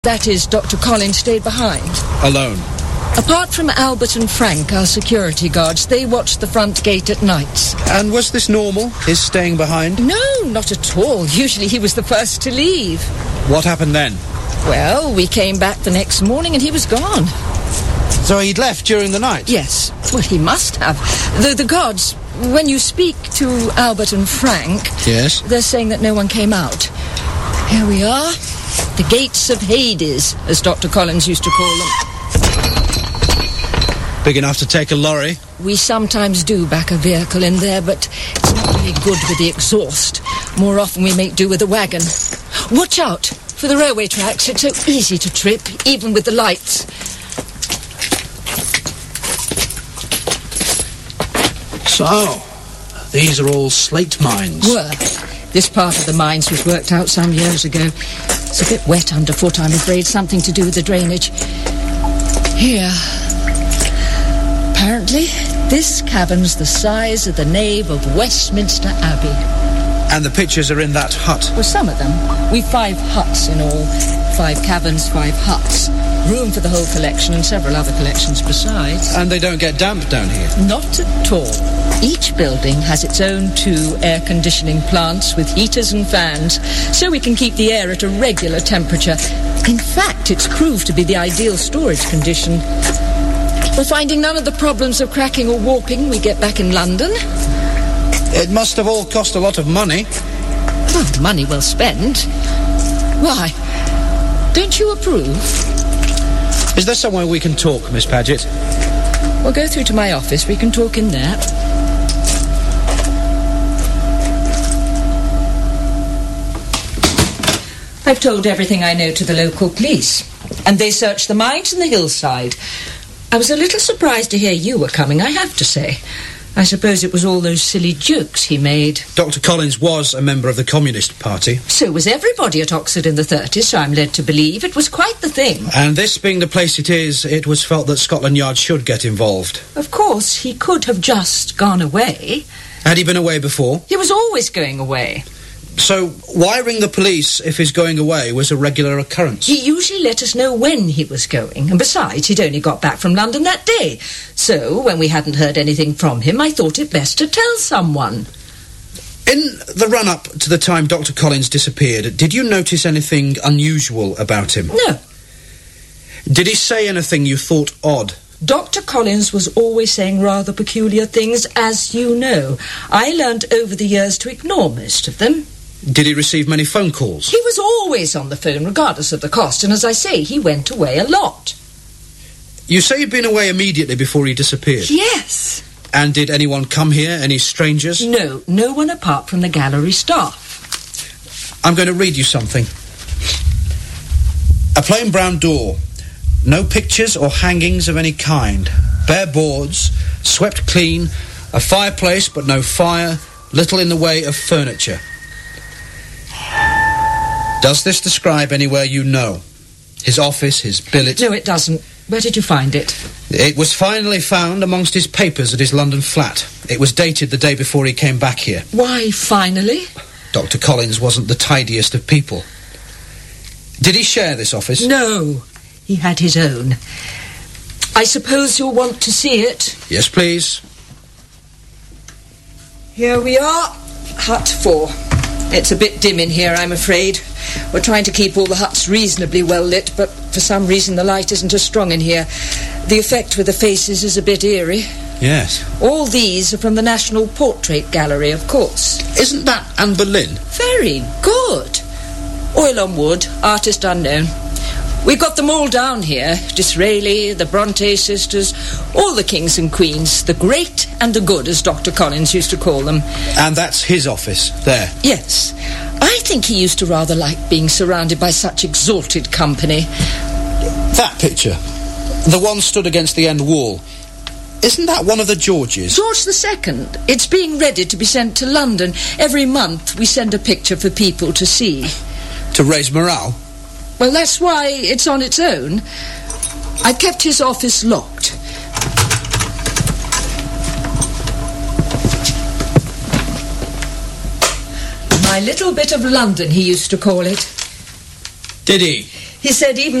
That is, Dr. Collins stayed behind. Alone? Apart from Albert and Frank, our security guards, they watched the front gate at nights. And was this normal, his staying behind? No, not at all. Usually he was the first to leave. What happened then? Well, we came back the next morning and he was gone. So he'd left during the night? Yes. Well, he must have. The guards, when you speak to Albert and Frank... Yes? They're saying that no one came out. Here we are. The gates of Hades, as Dr. Collins used to call them. Big enough to take a lorry? We sometimes do back a vehicle in there, but it's not really good with the exhaust. More often we make do with a wagon. Watch out for the railway tracks. It's so easy to trip, even with the lights. So, these are all slate mines? Were. This part of the mines was worked out some years ago. It's a bit wet underfoot, I'm afraid. Something to do with the drainage. Here. Apparently, this cavern's the size of the nave of Westminster Abbey. And the pictures are in that hut? Well, some of them. We've 5 huts in all. 5 caverns, 5 huts. Room for the whole collection and several other collections besides. And they don't get damp down here? Not at all. Each building has its own 2 air conditioning plants with heaters and fans, so we can keep the air at a regular temperature. In fact, it's proved to be the ideal storage condition. We're finding none of the problems of cracking or warping we get back in London. It must have all cost a lot of money. Oh, money well spent. Why? Don't you approve? Is there somewhere we can talk, Miss Paget? We'll go through to my office. We can talk in there. I've told everything I know to the local police, and they searched the mines and the hillside. I was a little surprised to hear you were coming, I have to say. I suppose it was all those silly jokes he made. Dr. Collins was a member of the Communist Party. So was everybody at Oxford in the 30s, so I'm led to believe. It was quite the thing. And this being the place it is, it was felt that Scotland Yard should get involved. Of course, he could have just gone away. Had he been away before? He was always going away. So why ring the police if his going away was a regular occurrence? He usually let us know when he was going, and besides, he'd only got back from London that day. So, when we hadn't heard anything from him, I thought it best to tell someone. In the run-up to the time Dr. Collins disappeared, did you notice anything unusual about him? No. Did he say anything you thought odd? Dr. Collins was always saying rather peculiar things, as you know. I learnt over the years to ignore most of them. Did he receive many phone calls? He was always on the phone, regardless of the cost, and as I say, he went away a lot. You say you'd been away immediately before he disappeared? Yes. And did anyone come here, any strangers? No, no one apart from the gallery staff. I'm going to read you something. A plain brown door. No pictures or hangings of any kind. Bare boards, swept clean, a fireplace but no fire, little in the way of furniture. Does this describe anywhere you know? His office, his billet? No, it doesn't. Where did you find it? It was finally found amongst his papers at his London flat. It was dated the day before he came back here. Why, finally? Dr. Collins wasn't the tidiest of people. Did he share this office? No, he had his own. I suppose you'll want to see it? Yes, please. Here we are, hut 4. It's a bit dim in here, I'm afraid. We're trying to keep all the huts reasonably well lit, but for some reason the light isn't as strong in here. The effect with the faces is a bit eerie. Yes. All these are from the National Portrait Gallery, of course. Isn't that Anne Boleyn? Very good. Oil on wood, artist unknown. We've got them all down here. Disraeli, the Bronte sisters, all the kings and queens, the great and the good, as Dr. Collins used to call them. And that's his office, there? Yes. I think he used to rather like being surrounded by such exalted company. That picture, the one stood against the end wall, isn't that one of the Georges? George II. It's being ready to be sent to London. Every month we send a picture for people to see. To raise morale? Well, that's why it's on its own. I kept his office locked. My little bit of London, he used to call it. Did he? He said even